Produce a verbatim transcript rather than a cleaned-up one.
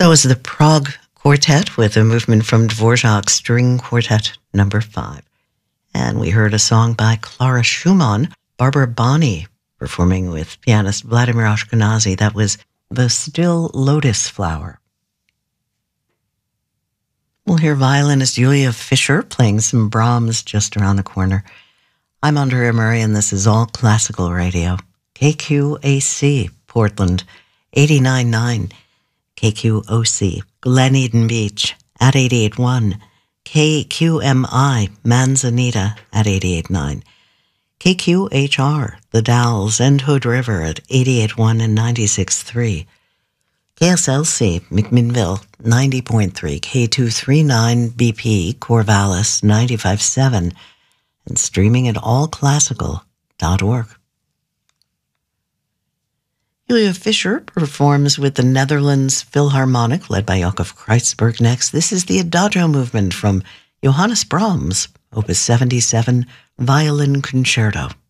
That was the Prague Quartet with a movement from Dvorak's String Quartet number five. And we heard a song by Clara Schumann, Barbara Bonney performing with pianist Vladimir Ashkenazy. That was The Still Lotus Flower. We'll hear violinist Julia Fischer playing some Brahms just around the corner. I'm Andrea Murray, and this is All Classical Radio. K Q A C, Portland, eighty-nine point nine. K Q O C, Glen Eden Beach, at eighty-eight point one. K Q M I, Manzanita, at eighty-eight point nine. K Q H R, The Dalles and Hood River, at eighty-eight point one and ninety-six point three. K S L C, McMinnville, ninety point three. K two thirty-nine B P, Corvallis, ninety-five point seven. And streaming at all classical dot org. Julia Fischer performs with the Netherlands Philharmonic, led by Jakob Kreitzberg next. This is the Adagio movement from Johannes Brahms, Opus seventy-seven, Violin Concerto.